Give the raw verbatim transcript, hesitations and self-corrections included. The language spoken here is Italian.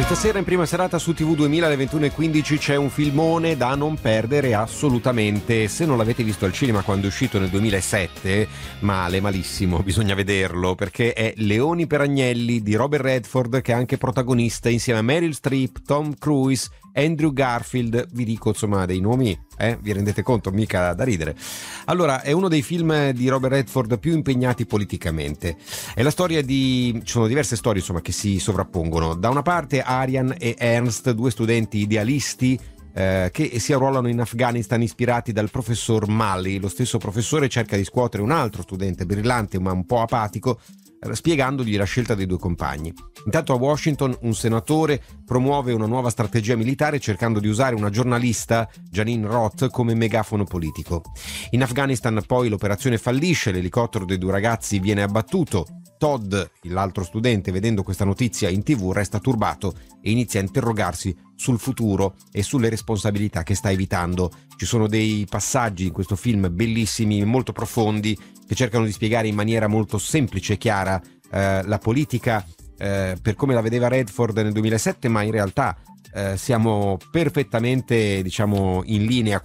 Questa sera in prima serata su T V duemila alle ventuno e quindici c'è un filmone da non perdere assolutamente. Se non l'avete visto al cinema quando è uscito nel duemilasette, male, malissimo, bisogna vederlo, perché è Leoni per Agnelli di Robert Redford, che è anche protagonista insieme a Meryl Streep, Tom Cruise, Andrew Garfield. Vi dico insomma dei nomi, eh? Vi rendete conto? Mica da ridere. Allora, è uno dei film di Robert Redford più impegnati politicamente. È la storia di... ci sono diverse storie insomma che si sovrappongono. Da una parte Arian e Ernst, due studenti idealisti eh, che si arruolano in Afghanistan ispirati dal professor Malley. Lo stesso professore cerca di scuotere un altro studente brillante ma un po' apatico, spiegandogli la scelta dei due compagni. Intanto a Washington un senatore promuove una nuova strategia militare cercando di usare una giornalista, Janine Roth, come megafono politico. In Afghanistan poi l'operazione fallisce, l'elicottero dei due ragazzi viene abbattuto. Todd, l'altro studente, vedendo questa notizia in tv resta turbato e inizia a interrogarsi sul futuro e sulle responsabilità che sta evitando. Ci sono dei passaggi in questo film bellissimi, molto profondi, che cercano di spiegare in maniera molto semplice e chiara eh, la politica eh, per come la vedeva Redford nel duemilasette, ma in realtà eh, siamo perfettamente, diciamo, in linea